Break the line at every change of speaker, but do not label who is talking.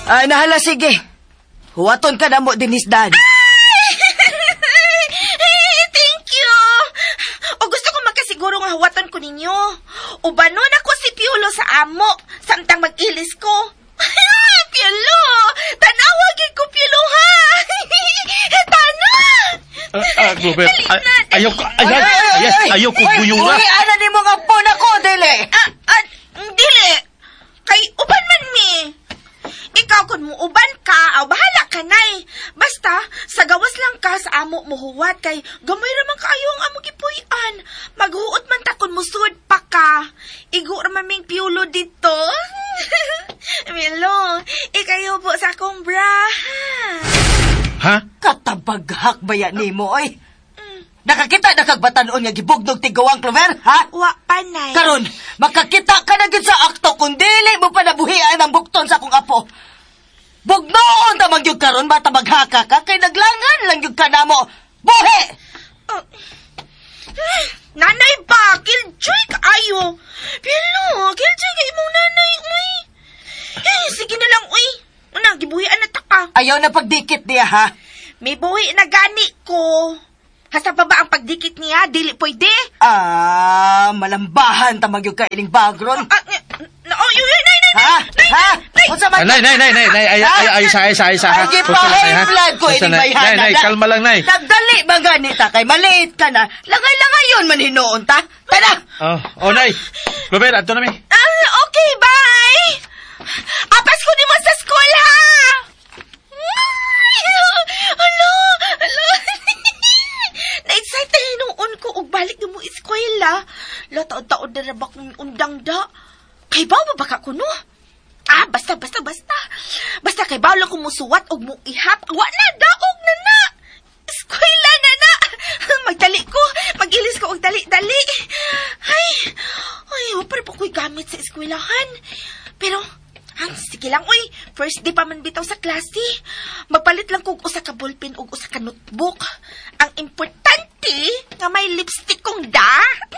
Ay, nahala, sige. Huwaton ka na mo, dinisdan.
Thank you. O gusto ko magkasiguro nga huwaton ko ninyo. Ubanon ako si Piolo sa amo, samtang mag-ilis ko. Piolo! Tanawagin ko, Piolo, ha? Tana!
Glover, ayaw ko buyong na.
Uy, ano ni mga pon ako, dili?
Dili. Kay uban man mi. Ikaw kung mo uban ka, bahala ka nay. Basta, sa gawas lang ka sa amo mo huwat kay gamay raman kayo ang amo gipuy-an. Maghuot man ta kung musud pa ka. Igo raman ming Piolo dito. Milo, ikayo po sa akong bra.
Ha?
Katabaghak ba yan ni mo, oy? Nakakita na kagbatanon nga gibugnog tigawang Clover, ha?
Wa panay.
Karon, makakita ka na gid sa akto kung dili mo pa nabuhian ang bukton sa akong apo. Bugnoon ta magyug karon bata maghaka ka kay naglangan lang gyud ka namo. Buhi!
Nanay ba? Kiljoy ka ayo. Pero, kiljoy ka imong nanay, uy. Sige na lang, uy. Una, gibuhian na ta ka.
Ayaw na pagdikit niya, ha?
May buhi na gani ko. Hasta pa ba ang pagdikit niya? Dili pwede?
Malambahan ta magyug ka ining bagron.
Nay!
Ha? Unsa man?
Nay, ay sa.
Ay, gipahimlag ko ining bayhan.
Nay, kalma lang, nay.
Nagdali ba ganita kay maliit ka na? Langay-langay yun man hinoon ta. Tara!
Nay. Glover, adto na mi.
Okay, bye! Apas ko di mo sa school, ha? Alo! Na-excite hinuon ko og balik na mo eskwela. Taon-taon na rabak ng undang da. Kay bawa ba ka kuno? Basta. Basta kay bawa lang kumusuwat og mo ihap. Wa na, daog na na. Eskwela na na. Magdali ko. Mag-ilis ko og dali-dali. Ay, wapar pa ko'y gamit sa eskwelahan. Pero, sige lang, uy. First day pa man bitaw sa klase. Magpalit lang kong usa ka ballpen o usa ka notebook. Ang importante, nga may lipstick kong da.